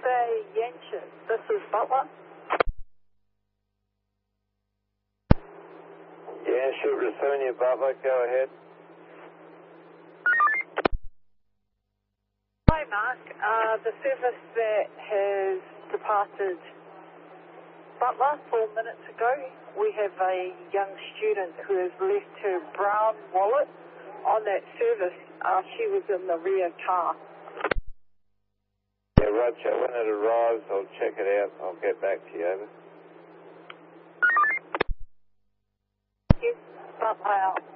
Cafe Yanshin. This is Butler. Yanshin, Rasunia, Butler, go ahead. Hi, Mark. The service that has departed Butler 4 minutes ago, we have a young student who has left her brown wallet on that service. She was in the rear car. Yeah, Roger. When it arrives, I'll check it out. I'll get back to you, over. Yes, Butler out.